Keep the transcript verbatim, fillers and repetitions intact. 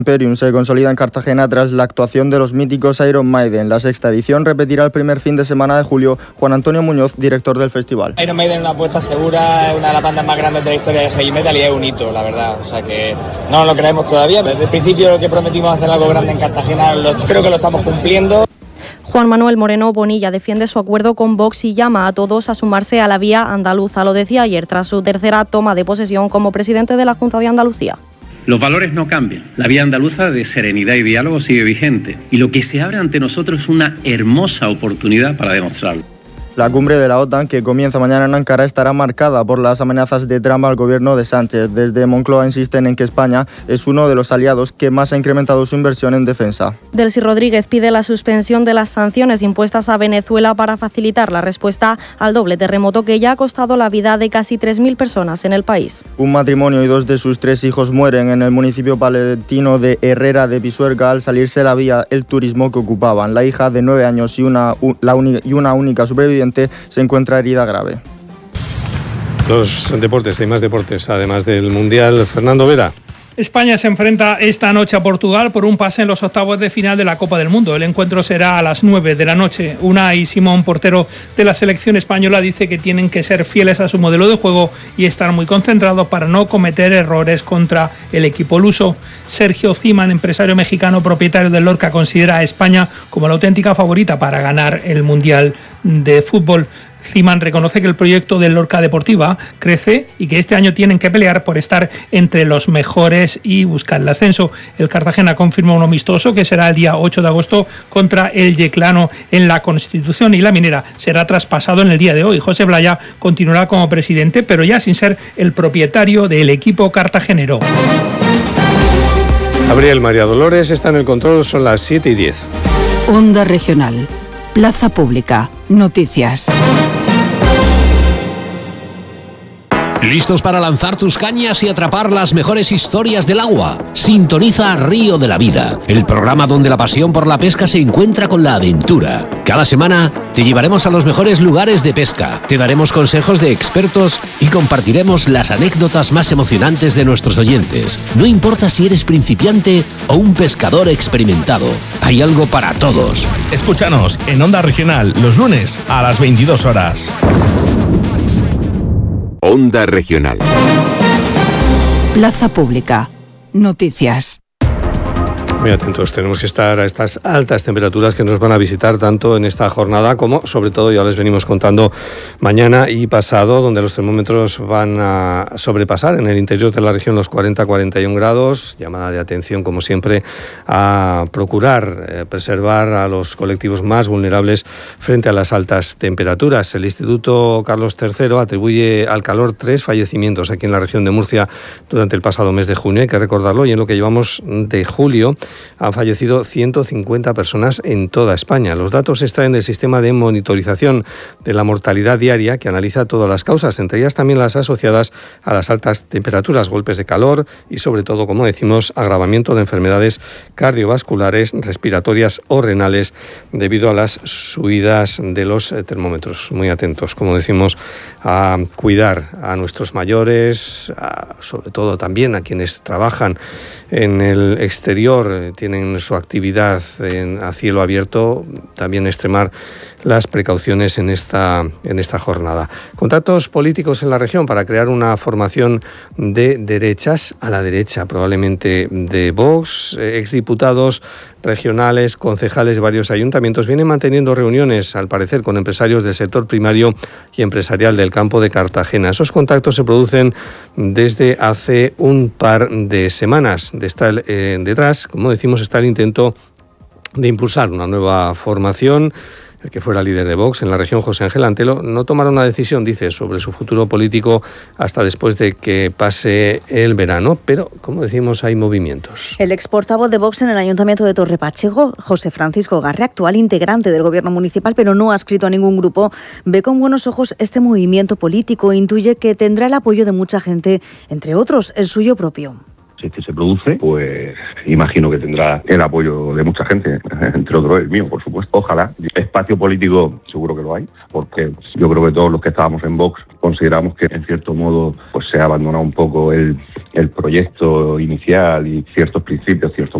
Imperium se consolida en Cartagena tras la actuación de los míticos Iron Maiden. La sexta edición repetirá el primer fin de semana de julio. Juan Antonio Muñoz, director del festival. Iron Maiden es una apuesta segura, es una de las bandas más grandes de la historia del heavy metal y es un hito, la verdad. O sea que no nos lo creemos todavía. Desde el principio que prometimos hacer algo grande en Cartagena, lo, creo que lo estamos cumpliendo. Juan Manuel Moreno Bonilla defiende su acuerdo con Vox y llama a todos a sumarse a la vía andaluza. Lo decía ayer tras su tercera toma de posesión como presidente de la Junta de Andalucía. Los valores no cambian. La vía andaluza de serenidad y diálogo sigue vigente. Y lo que se abre ante nosotros es una hermosa oportunidad para demostrarlo. La cumbre de la OTAN, que comienza mañana en Ankara, estará marcada por las amenazas de Trump al gobierno de Sánchez. Desde Moncloa insisten en que España es uno de los aliados que más ha incrementado su inversión en defensa. Delcy Rodríguez pide la suspensión de las sanciones impuestas a Venezuela para facilitar la respuesta al doble terremoto que ya ha costado la vida de casi tres mil personas en el país. Un matrimonio y dos de sus tres hijos mueren en el municipio paletino de Herrera de Pisuerga al salirse la vía el turismo que ocupaban. La hija de nueve años y una, la uni, y una única superviviente se encuentra herida grave. Los deportes, hay más deportes, además del Mundial. Fernando Vera. España se enfrenta esta noche a Portugal por un pase en los octavos de final de la Copa del Mundo. El encuentro será a las nueve de la noche. Unai Simón, portero de la selección española, dice que tienen que ser fieles a su modelo de juego y estar muy concentrados para no cometer errores contra el equipo luso. Sergio Ziman, empresario mexicano propietario del Lorca, considera a España como la auténtica favorita para ganar el Mundial de Fútbol. Ziman reconoce que el proyecto del Lorca Deportiva crece y que este año tienen que pelear por estar entre los mejores y buscar el ascenso. El Cartagena confirma un amistoso que será el día ocho de agosto contra el Yeclano en la Constitución, y la Minera será traspasado en el día de hoy. José Blaya continuará como presidente, pero ya sin ser el propietario del equipo cartagenero. Gabriel María Dolores está en el control, son las siete y diez. Onda Regional. Plaza Pública. Noticias. ¿Listos para lanzar tus cañas y atrapar las mejores historias del agua? Sintoniza Río de la Vida, el programa donde la pasión por la pesca se encuentra con la aventura. Cada semana te llevaremos a los mejores lugares de pesca, te daremos consejos de expertos y compartiremos las anécdotas más emocionantes de nuestros oyentes. No importa si eres principiante o un pescador experimentado, hay algo para todos. Escúchanos en Onda Regional los lunes a las veintidós horas. Onda Regional. Plaza Pública. Noticias. Muy atentos, tenemos que estar a estas altas temperaturas que nos van a visitar tanto en esta jornada como, sobre todo, ya les venimos contando, mañana y pasado, donde los termómetros van a sobrepasar en el interior de la región los cuarenta a cuarenta y un grados. Llamada de atención, como siempre, a procurar eh, preservar a los colectivos más vulnerables frente a las altas temperaturas. El Instituto Carlos tercero atribuye al calor tres fallecimientos aquí en la región de Murcia durante el pasado mes de junio. Hay que recordarlo, y en lo que llevamos de julio han fallecido ciento cincuenta personas en toda España. Los datos se extraen del sistema de monitorización de la mortalidad diaria, que analiza todas las causas, entre ellas también las asociadas a las altas temperaturas, golpes de calor y, sobre todo, como decimos, agravamiento de enfermedades cardiovasculares, respiratorias o renales debido a las subidas de los termómetros. Muy atentos, como decimos, a cuidar a nuestros mayores, a, sobre todo también a quienes trabajan en el exterior, tienen su actividad en, a cielo abierto, también extremar las precauciones en esta, en esta jornada. Contactos políticos en la región para crear una formación de derechas a la derecha, probablemente de Vox. Exdiputados regionales, concejales de varios ayuntamientos vienen manteniendo reuniones, al parecer, con empresarios del sector primario y empresarial del campo de Cartagena. Esos contactos se producen desde hace un par de semanas. De estar, eh, detrás, como decimos, está el intento de impulsar una nueva formación. El que fuera líder de Vox en la región, José Ángel Antelo, no tomará una decisión, dice, sobre su futuro político hasta después de que pase el verano, pero, como decimos, hay movimientos. El ex portavoz de Vox en el Ayuntamiento de Torre Pacheco, José Francisco Garre, actual integrante del Gobierno municipal, pero no adscrito a ningún grupo, ve con buenos ojos este movimiento político e intuye que tendrá el apoyo de mucha gente, entre otros, el suyo propio. Si es que se produce, pues imagino que tendrá el apoyo de mucha gente, entre otros el mío, por supuesto. Ojalá. Espacio político seguro que lo hay, porque yo creo que todos los que estábamos en Vox consideramos que en cierto modo pues se ha abandonado un poco el, el proyecto inicial y ciertos principios, ciertos